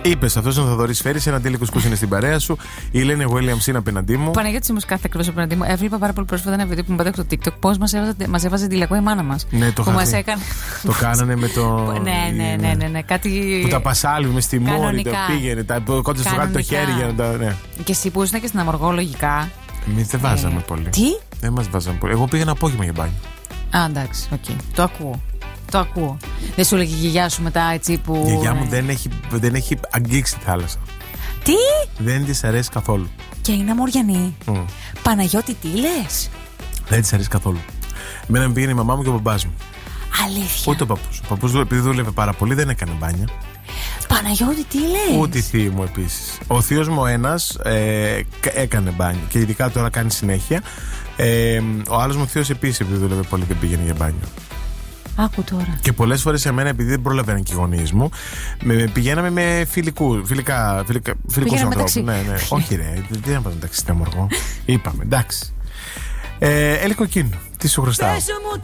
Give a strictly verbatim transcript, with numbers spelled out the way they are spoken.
Είπες, αυτός είναι ο Θοδωρής Φέρης, ένα τέλικος που είναι στην παρέα σου. Η Ελένη Williams είναι απέναντί μου. Παναγιώτης μου κάθε ακριβώς απέναντί μου. Έβλεπα πάρα πολύ πρόσφατα ένα βίντεο που μου πατάει στο TikTok. Πώς μας έβαζε, μας έβαζε τηλεκό η μάνα μας. Ναι, το που μας έκανε. Το κάνανε με το. ναι, ναι, ναι, ναι, ναι. Κάτι. Που τα πασάλιβε στη μόρι, τα πήγαινε, τα κόντσε στο κάτω το χέρι για να τα. Ναι. Και εσύ που ήσουν και στην Αμοργό, λογικά. Εμείς δεν βάζαμε ε, πολύ. Τι? Δεν μας βάζαμε πολύ. Εγώ πήγαινα απόγευμα για μπάνιο. Α, εντάξει, οκ. Okay. Το ακούω. Το ακούω. Δεν σου έλεγε η γιαγιά σου μετά έτσι που. Η γιαγιά μου δεν έχει, δεν έχει αγγίξει τη θάλασσα. Τι? Δεν της αρέσει καθόλου. Και είναι αμοριανή. Mm. Παναγιώτη, τι λες? Δεν της αρέσει καθόλου. Εμένα με πήγαινε η μαμά μου και ο μπαμπάς μου. Αλήθεια? Ούτε ο παππούς. Ο παππούς, επειδή δούλευε πάρα πολύ, δεν έκανε μπάνια. Παναγιώτη, τι λες? Ούτε η θεία μου επίσης. Ο θείος μου ο ένας ε, έκανε μπάνιο και ειδικά τώρα κάνει συνέχεια. Ε, ο άλλος μου θείος επίσης, επειδή δούλευε πολύ, δεν πήγαινε για μπάνιο. Άκου τώρα. Και πολλές φορές σε μένα, επειδή δεν προλαβαίναν και οι γονείς μου, με, πηγαίναμε με φιλικού, φιλικά, φιλικά, φιλικούς ανθρώπους. Ναι, ναι. Όχι, ρε, δεν έπαιρνε ταξί στην Αμοργό. Είπαμε, εντάξει. Ε, Έλλη Κοκκίνου, τι σου χρωστάω? Πες μου